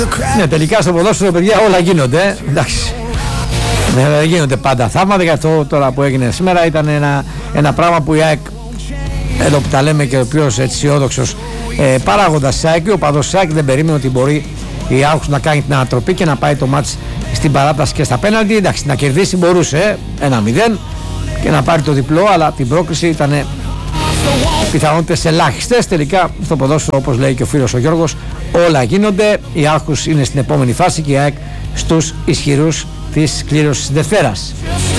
Ναι, τελικά στο ποδόσφαιρο, παιδιά, όλα γίνονται. Εντάξει. Δεν γίνονται πάντα θαύματα, και αυτό τώρα που έγινε σήμερα ήταν ένα πράγμα που η ΑΕΚ, εδώ που τα λέμε και ο οποίος αισιόδοξος παράγοντας της ΑΕΚ, ο παδός της ΑΕΚ δεν περίμενε ότι μπορεί η Άουξ να κάνει την ανατροπή και να πάει το μάτς στην παράταση και στα πέναλτι. Εντάξει, να κερδίσει μπορούσε 1-0 και να πάρει το διπλό, αλλά την πρόκριση ήταν πιθανότητες ελάχιστες. Τελικά στο ποδόσφαιρο, όπως λέει και ο φίλος ο Γιώργος, όλα γίνονται. Η Άουξ είναι στην επόμενη φάση και η ΑΕΚ στους ισχυρούς της κλήρωσης Δευτέρας.